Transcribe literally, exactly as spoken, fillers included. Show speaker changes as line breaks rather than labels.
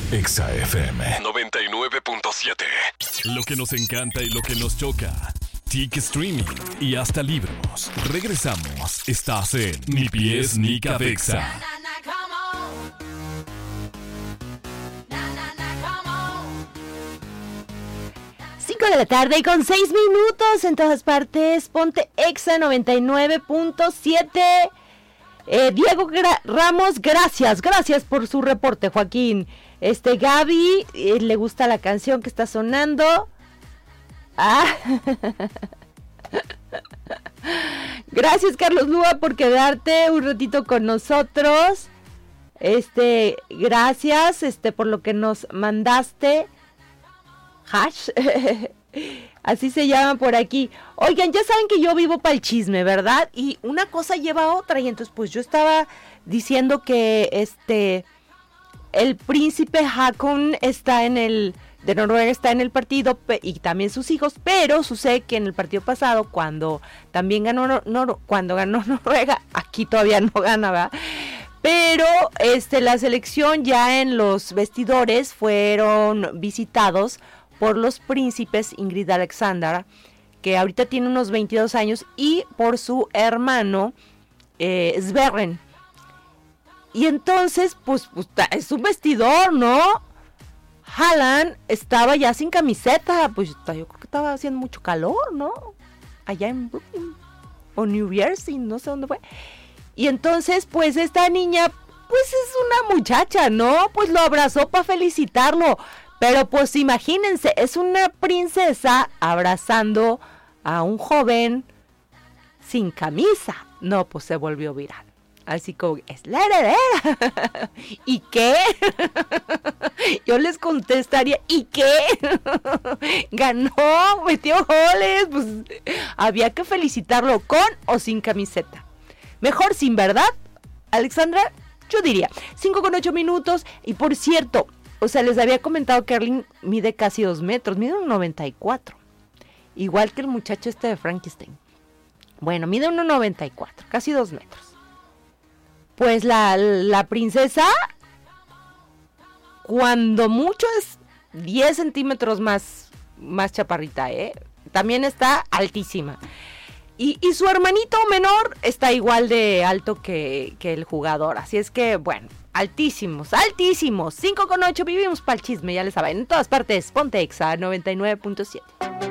Exa F M noventa y nueve punto siete. Lo que nos encanta y lo que nos choca. Tic Streaming y hasta libros. Regresamos. Estás en Ni Pies Ni Cabeza.
cinco de la tarde y con seis minutos en todas partes. Ponte Exa noventa y nueve punto siete. Eh, Diego Gra- Ramos, gracias, gracias por su reporte, Joaquín. Este, Gaby, eh, le gusta la canción que está sonando. Ah. Gracias, Carlos Lúa, por quedarte un ratito con nosotros. Este, gracias, este, por lo que nos mandaste. Hash. Así se llama por aquí. Oigan, ya saben que yo vivo para el chisme, ¿verdad? Y una cosa lleva a otra. Y entonces pues yo estaba diciendo que este el príncipe Haakon está en el de Noruega, está en el partido y también sus hijos, pero sucede que en el partido pasado, cuando también ganó Nor- Nor- cuando ganó Noruega, aquí todavía no gana, ¿verdad? Pero este la selección ya en los vestidores fueron visitados por los príncipes Ingrid Alexander, que ahorita tiene unos veintidós años, y por su hermano eh, Sverren. Y entonces, pues, pues, es un vestidor, ¿no? Haaland estaba ya sin camiseta, pues yo creo que estaba haciendo mucho calor, ¿no? Allá en Brooklyn, o New Jersey, no sé dónde fue. Y entonces, pues, esta niña, pues es una muchacha, ¿no? Pues lo abrazó para felicitarlo. Pero pues imagínense, es una princesa abrazando a un joven sin camisa. No, pues se volvió viral. Así como, es la heredera. ¿Y qué? Yo les contestaría, ¿y qué? Ganó, metió goles. Pues había que felicitarlo con o sin camiseta. Mejor sin, ¿verdad, Alexandra? Yo diría, cinco con ocho minutos. Y por cierto, o sea, les había comentado que Erling mide casi dos metros, mide un noventa y cuatro. Igual que el muchacho este de Frankenstein. Bueno, mide un noventa y cuatro, casi dos metros. Pues la, la princesa, cuando mucho es diez centímetros más, más chaparrita, ¿eh? También está altísima. Y, y su hermanito menor está igual de alto que, que el jugador. Así es que, bueno, altísimos, altísimos. cinco con ocho, vivimos para el chisme, ya les saben. En todas partes, ponte Exa noventa y nueve punto siete.